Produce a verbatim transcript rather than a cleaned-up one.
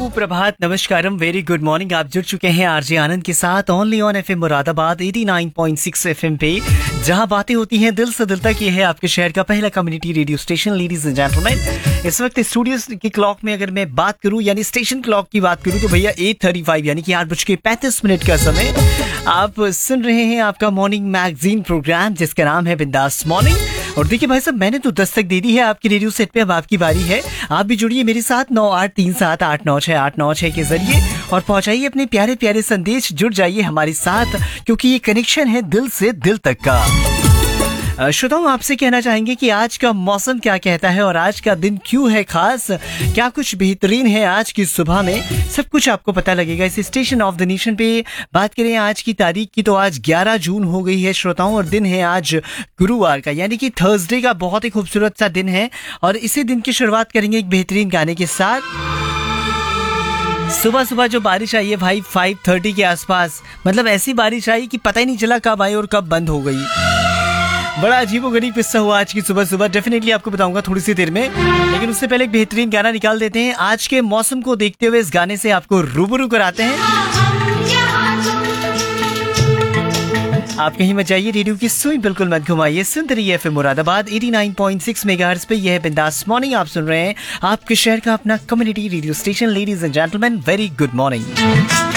सुप्रभात, नमस्कारम, very good morning. आप जुड़ चुके हैं आरजे आनंद के साथ ओनली ऑन एफएम मुरादाबाद नवासी पॉइंट सिक्स एफएम पे, जहां बातें होती हैं दिल से दिल तक। ये है आपके शहर का पहला community radio station. Ladies and gentleman, इस वक्त स्टूडियो की क्लॉक में अगर मैं बात करूं यानी स्टेशन क्लॉक की बात करूं तो भैया एट थर्टी फाइव यानी कि आठ बज के पैंतीस मिनट का समय। आप सुन रहे हैं आपका मॉर्निंग मैगजीन प्रोग्राम जिसका नाम है बिंदास मॉर्निंग। और देखिए भाई साहब, मैंने तो दस्तक दे दी है आपकी रेडियो सेट पे, अब आपकी बारी है। आप भी जुड़िए मेरे साथ नौ आठ तीन सात आठ नौ छह आठ नौ छह के जरिए और पहुंचाइए अपने प्यारे प्यारे संदेश। जुड़ जाइए हमारे साथ क्योंकि ये कनेक्शन है दिल से दिल तक का। श्रोताओं, आपसे कहना चाहेंगे कि आज का मौसम क्या कहता है और आज का दिन क्यों है खास, क्या कुछ बेहतरीन है आज की सुबह में, सब कुछ आपको पता लगेगा इस स्टेशन ऑफ द नेशन पे। बात करें आज की तारीख की तो आज ग्यारह जून हो गई है श्रोताओं, और दिन है आज गुरुवार का यानी कि थर्सडे का। बहुत ही खूबसूरत सा दिन है और इसी दिन की शुरुआत करेंगे एक बेहतरीन गाने के साथ। सुबह सुबह जो बारिश आई है भाई फाइव थर्टी के आसपास, मतलब ऐसी बारिश आई कि पता ही नहीं चला कब आई और कब बंद हो गई। बड़ा अजीबोगरीब किस्सा हुआ आज की सुबह सुबह, डेफिनेटली आपको बताऊंगा थोड़ी सी देर में। लेकिन उससे पहले एक बेहतरीन गाना निकाल देते हैं। आज के मौसम को देखते हुए इस गाने से आपको रूबरू कराते हैं। आप कहीं मत जाइए, रेडियो की सुई बिल्कुल मत घुमाइए। सुनते रहिए एफएम मुरादाबाद नवासी पॉइंट सिक्स मेगाहर्ट्ज पे। यह है बिंदास मॉर्निंग। आप सुन रहे हैं आपके शहर का अपना community radio station. Ladies and gentleman, very good morning.